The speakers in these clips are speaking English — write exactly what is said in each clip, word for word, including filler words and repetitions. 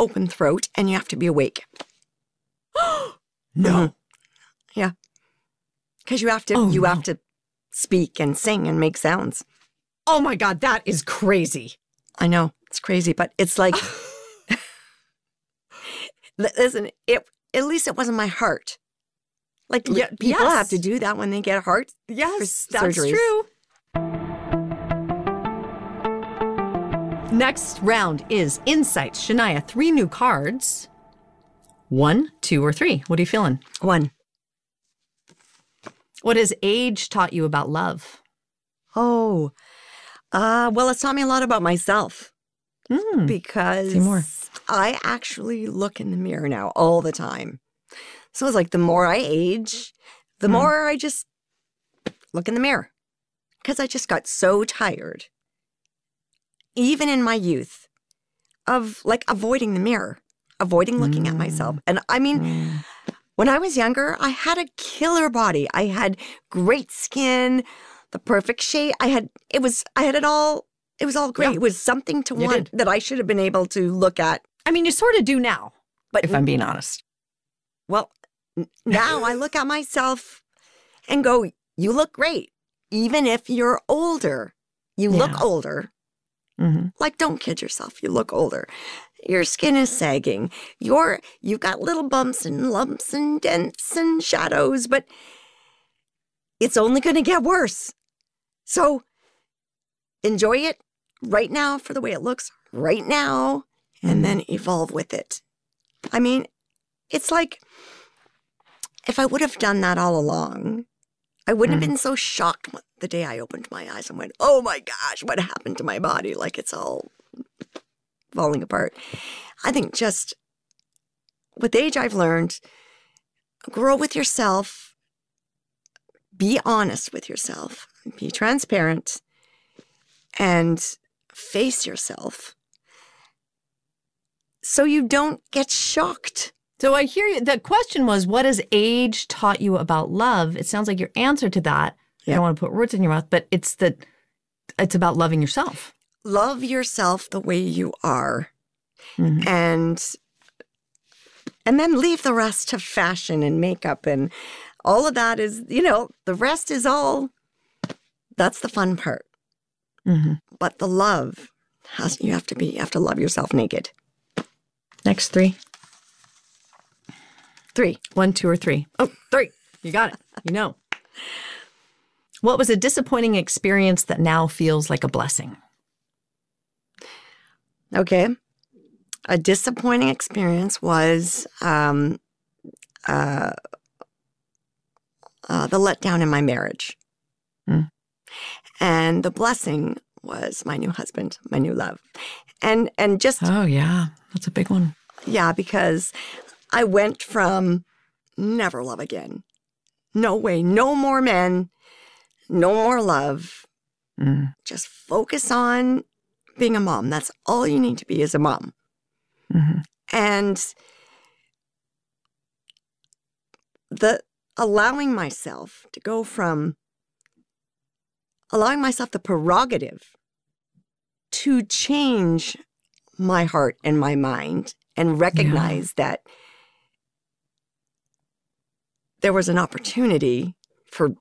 open throat and you have to be awake. No. Mhm. Yeah. Because you have to, Oh, you no. have to speak and sing and make sounds. Oh my God, that is crazy. I know, it's crazy, but it's like, listen, it, at least it wasn't my heart. Like Yeah, people yes. have to do that when they get heart Yes, for that's surgeries. true. Next round is Insights. Shania, three new cards. One, two, or three. What are you feeling? One. What has age taught you about love? Oh, uh, well, it's taught me a lot about myself Mm. because Say more. I actually look in the mirror now all the time. So it's like the more I age, the Mm. more I just look in the mirror because I just got so tired, even in my youth, of like avoiding the mirror, avoiding looking at myself. And I mean, Mm. when I was younger, I had a killer body. I had great skin, the perfect shape. I had, it was, I had it all, it was all great. Yeah. It was something to You want did. that I should have been able to look at. I mean, you sort of do now, But if I'm being honest. well, n- now I look at myself and go, you look great. Even if you're older, you Yeah. look older. Mm-hmm. Like, don't kid yourself. You look older. Your skin is sagging. You're, you've got little bumps and lumps and dents and shadows, but it's only going to get worse. So enjoy it right now for the way it looks right now, and Mm. then evolve with it. I mean, it's like if I would have done that all along, I wouldn't Mm. have been so shocked the day I opened my eyes and went, oh my gosh, what happened to my body? Like it's all falling apart. I think just with age, I've learned grow with yourself, be honest with yourself, be transparent, and face yourself so you don't get shocked. So I hear you. The question was, what has age taught you about love? It sounds like your answer to that, I Yeah. don't want to put words in your mouth, but it's that it's about loving yourself. Love yourself the way you are, Mhm. and and then leave the rest to fashion and makeup and all of that is, you know, the rest is all, that's the fun part. Mhm. But the love has, you have to be, you have to love yourself naked. Next three. Three. One, two, or three. Oh, three. You got it. You know. What was a disappointing experience that now feels like a blessing? Okay. A disappointing experience was um, uh, uh, the letdown in my marriage. Mm. And the blessing was my new husband, my new love. And and just, Oh, yeah. That's a big one. yeah, because I went from never love again. No way. No more men. No more love. Mm. Just focus on being a mom. That's all you need to be as a mom. Mm-hmm. And the allowing myself to go from allowing myself the prerogative to change my heart and my mind and recognize yeah. that there was an opportunity for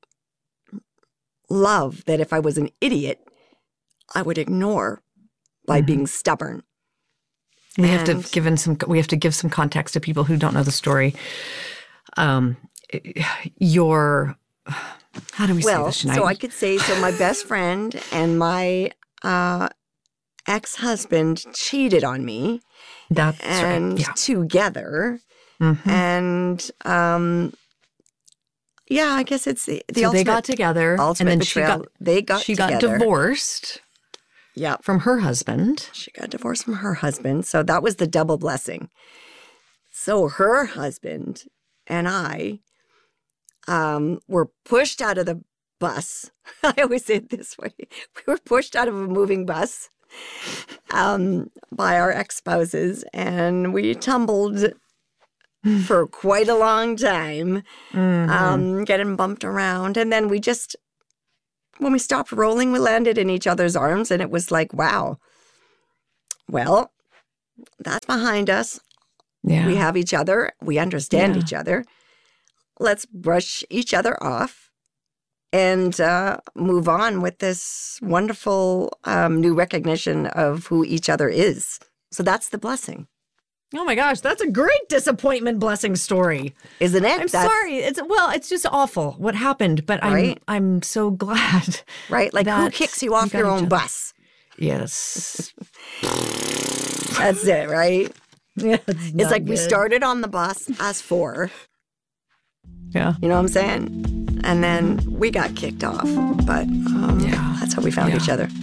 love that if I was an idiot, I would ignore by mm-hmm. being stubborn. We and, have to give in some. We have to give some context to people who don't know the story. Um, your how do we well, say this, Shania? So I could say so. My best friend and my uh, ex-husband cheated on me. That's and right. Yeah. together, mm-hmm. and um, yeah, I guess it's the, the so ultimate. they got together, ultimate and then betrayal. she got they got she together. got divorced. Yeah, from her husband. She got divorced from her husband, so that was the double blessing. So her husband and I um, were pushed out of the bus. I always say it this way: we were pushed out of a moving bus um, by our ex-spouses, and we tumbled for quite a long time, mm-hmm. um, getting bumped around. And then we just, when we stopped rolling, we landed in each other's arms, and it was like, wow, well, that's behind us. Yeah. We have each other. We understand Yeah. each other. Let's brush each other off and uh, move on with this wonderful um, new recognition of who each other is. So that's the blessing. Oh my gosh, that's a great disappointment blessing story. Isn't it? I'm That's, sorry. It's well, it's just awful what happened, but Right? I'm I'm so glad. Right? Like, who that kicks you off got your each own other. bus? Yes. That's it, right? Yeah, It's like we started on the bus as four. Yeah. You know what I'm saying? And then we got kicked off. But um, Yeah. that's how we found Yeah. each other.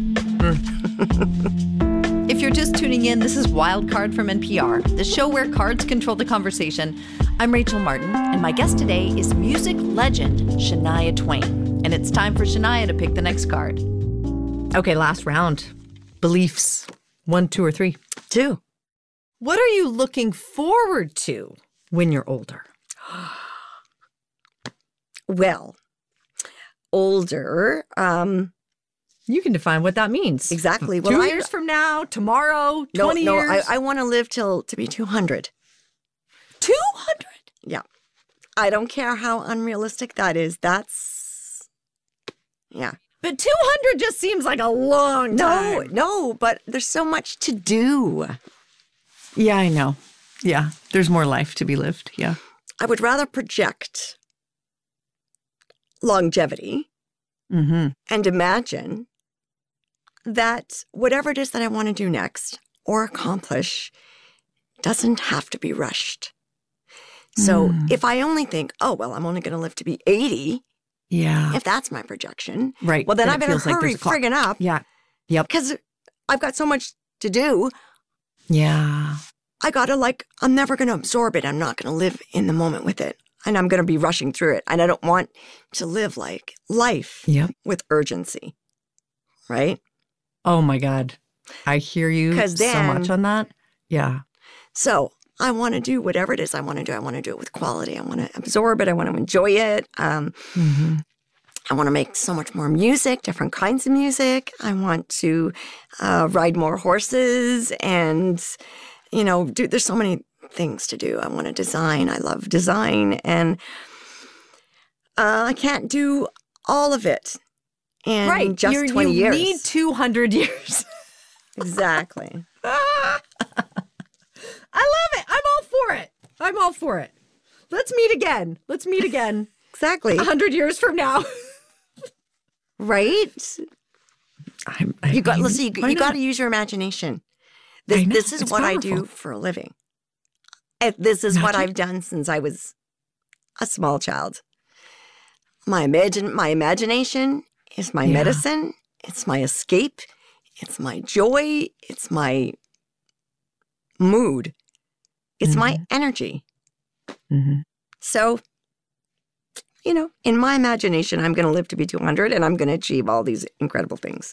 If you're just tuning in, this is Wild Card from N P R, the show where cards control the conversation. I'm Rachel Martin, and my guest today is music legend Shania Twain. And it's time for Shania to pick the next card. Okay, last round. Beliefs. One, two, or three. Two. What are you looking forward to when you're older? Well, older. Um, You can define what that means. exactly. Well, Two I, years from now, tomorrow, no, twenty no, years. I, I want to live till to be two hundred. two hundred? Yeah. I don't care how unrealistic that is. That's, yeah. But two hundred just seems like a long No, time. no, but there's so much to do. Yeah, I know. Yeah, there's more life to be lived. Yeah. I would rather project longevity Mm-hmm. and imagine that whatever it is that I want to do next or accomplish doesn't have to be rushed. So Mm. if I only think, oh, well, I'm only going to live to be eighty, Yeah. if that's my projection, Right. well, then And I it better feels like hurry there's a clock. friggin' up Yeah. Yep. because I've got so much to do. Yeah. I got to like, I'm never going to absorb it. I'm not going to live in the moment with it. And I'm going to be rushing through it. And I don't want to live like life Yep. with urgency. Right? Oh my God. I hear you 'Cause so then- much on that. Yeah. So I want to do whatever it is I want to do. I want to do it with quality. I want to absorb it. I want to enjoy it. Um, Mm-hmm. I want to make so much more music, different kinds of music. I want to uh, ride more horses and, you know, do, there's so many things to do. I want to design. I love design. And uh, I can't do all of it in Right. just You're- twenty you years. need two hundred years. Exactly. I love it. I'm all for it. I'm all for it. Let's meet again. Let's meet again Exactly. a hundred years from now. Right? I'm, I You got mean, listen. You, why you got not? to use your imagination. I This know, this is it's what I do powerful. for a living. And this is what Magic. I've done since I was a small child. My imagine my imagination is my Yeah. medicine. It's my escape. It's my joy. It's my mood. It's my energy. Mhm. So, you know, in my imagination, I'm going to live to be two hundred and I'm going to achieve all these incredible things.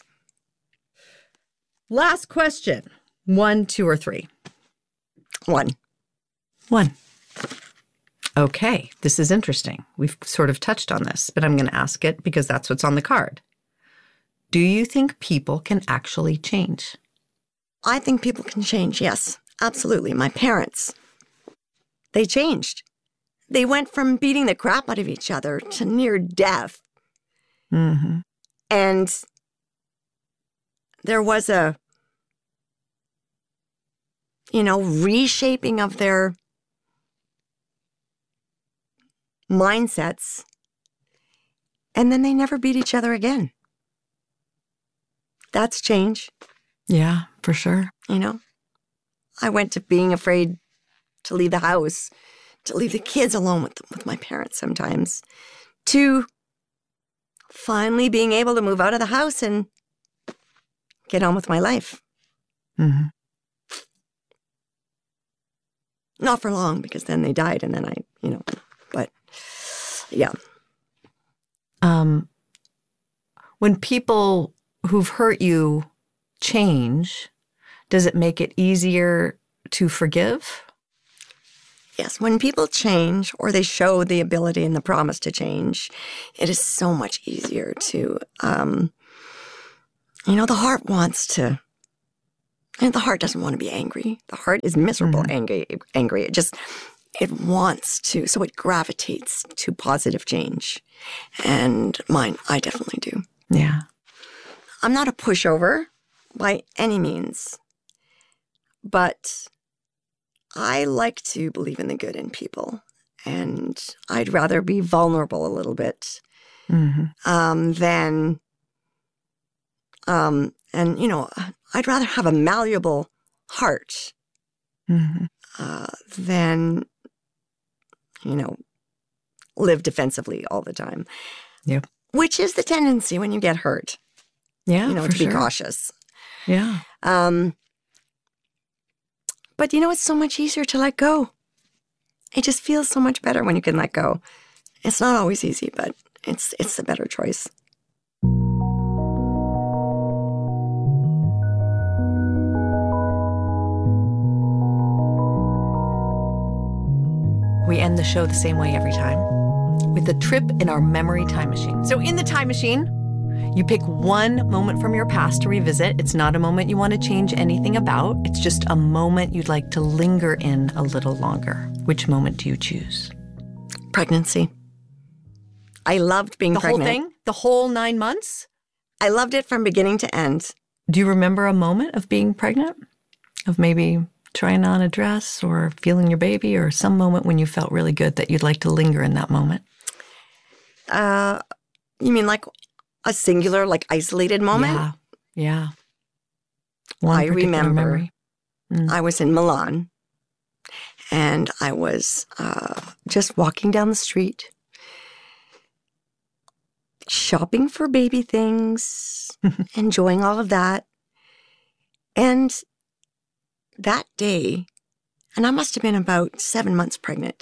Last question. One, two, or three? One. One. Okay, this is interesting. We've sort of touched on this, but I'm going to ask it because that's what's on the card. Do you think people can actually change? I think people can change. Yes, absolutely. My parents, they changed. They went from beating the crap out of each other to near death. Mm-hmm. And there was a, you know, reshaping of their mindsets. And then they never beat each other again. That's change, Yeah, for sure. you know. I went to being afraid to leave the house, to leave the kids alone with, with my parents sometimes, to finally being able to move out of the house and get on with my life. Mm-hmm. Not for long, because then they died, and then I, you know, but yeah. Um, when people who've hurt you change, does it make it easier to forgive? Yes, when people change or they show the ability and the promise to change, it is so much easier to, um, you know, the heart wants to And the heart doesn't want to be angry. The heart is miserable, Mm-hmm. angry, angry. It just, it wants to, so it gravitates to positive change. And mine, I definitely do. Yeah. I'm not a pushover by any means, but I like to believe in the good in people. And I'd rather be vulnerable a little bit Mm-hmm. um, than, um, and, you know, I'd rather have a malleable heart Mm-hmm. uh, than, you know, live defensively all the time. Yep. Which is the tendency when you get hurt, Yeah. you know, for to be sure. cautious. Yeah. Um, but, you know, it's so much easier to let go. It just feels so much better when you can let go. It's not always easy, but it's it's the better choice. We end the show the same way every time, with a trip in our memory time machine. So in the time machine, you pick one moment from your past to revisit. It's not a moment you want to change anything about. It's just a moment you'd like to linger in a little longer. Which moment do you choose? Pregnancy. I loved being The pregnant. whole thing? The whole nine months? I loved it from beginning to end. Do you remember a moment of being pregnant? Of maybe trying on a dress or feeling your baby, or some moment when you felt really good that you'd like to linger in that moment? Uh, you mean like a singular, like isolated moment? Yeah. Yeah. One I particular remember memory. Mm. I was in Milan and I was uh, just walking down the street, shopping for baby things, enjoying all of that. And that day, and I must have been about seven months pregnant,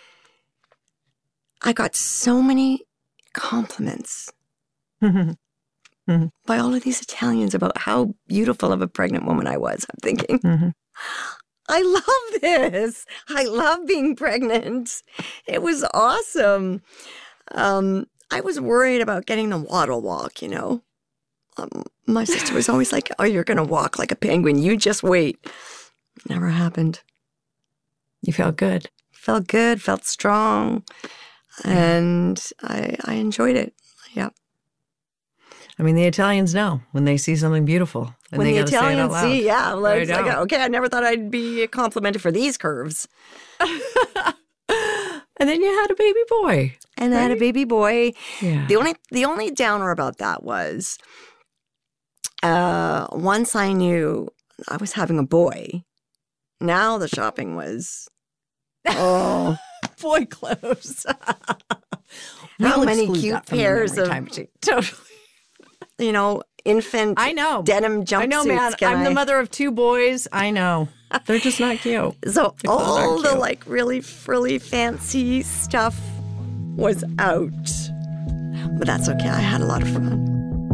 I got so many compliments Mm-hmm. by all of these Italians about how beautiful of a pregnant woman I was. I'm thinking, Mm-hmm. I love this. I love being pregnant. It was awesome. Um, I was worried about getting the waddle walk, you know. Um, my sister was always like, oh, you're going to walk like a penguin. You just wait. Never happened. You felt good. Felt good, felt strong, and I, I enjoyed it. Yeah. I mean, the Italians know when they see something beautiful. And When they the gotta say it out Italians loud. see, yeah, like, I it's like, know. okay, I never thought I'd be complimented for these curves. And then you had a baby boy. And I had a Right? baby boy. Yeah. The only the only downer about that was uh, once I knew I was having a boy, now the shopping was, oh, Boy clothes. how We'll many exclude cute that from the pairs memory of, time machine. Totally. you know, infant I know. denim jumpsuits. I know, man. can I'm the I- mother of two boys. I know. They're just not cute. So The clothes all aren't the cute. like really frilly fancy stuff was out. But that's okay. I had a lot of fun.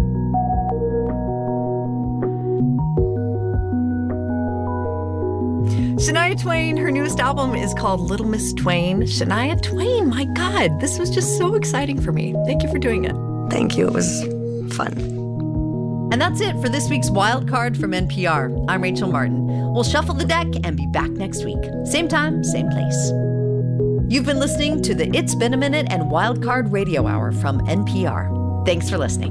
Shania Twain, her newest album is called Little Miss Twain. Shania Twain, my God, this was just so exciting for me. Thank you for doing it. Thank you. It was fun. And that's it for this week's Wild Card from N P R. I'm Rachel Martin. We'll shuffle the deck and be back next week. Same time, same place. You've been listening to the It's Been a Minute and Wild Card Radio Hour from N P R. Thanks for listening.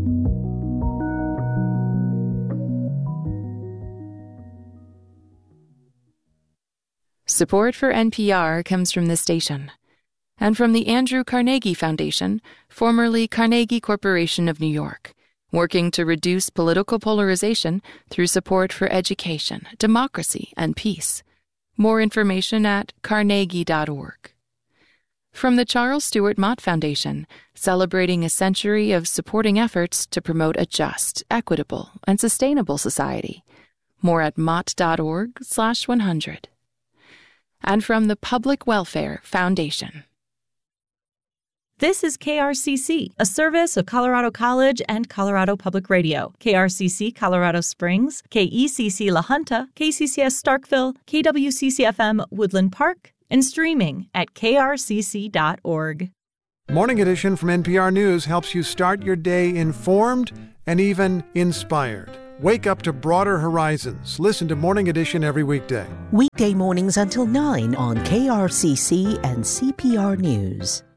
Support for N P R comes from this station and from the Andrew Carnegie Foundation, formerly Carnegie Corporation of New York, working to reduce political polarization through support for education, democracy, and peace. More information at carnegie dot org. From the Charles Stewart Mott Foundation, celebrating a century of supporting efforts to promote a just, equitable, and sustainable society. More at mott dot org slash one hundred. And from the Public Welfare Foundation. This is K R C C, a service of Colorado College and Colorado Public Radio. K R C C Colorado Springs, K E C C La Junta, K C C S Starkville, K W C C F M Woodland Park, and streaming at k r c c dot org. Morning Edition from N P R News helps you start your day informed and even inspired. Wake up to broader horizons. Listen to Morning Edition every weekday. Weekday mornings until nine on K R C C and C P R News.